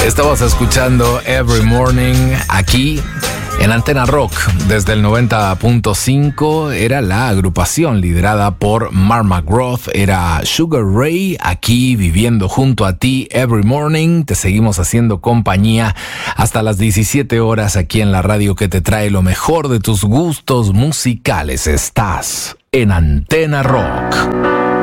Estabas escuchando Every Morning aquí en Antena Rock desde el 90.5. Era la agrupación liderada por Mark McGrath, era Sugar Ray, aquí viviendo junto a ti Every Morning. Te seguimos haciendo compañía hasta las 17 horas aquí en la radio que te trae lo mejor de tus gustos musicales. Estás en Antena Rock.